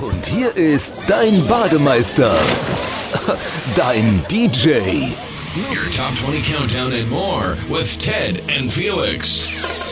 Und hier ist dein Bademeister, dein DJ. Your top 20 countdown and more with Ted and Felix.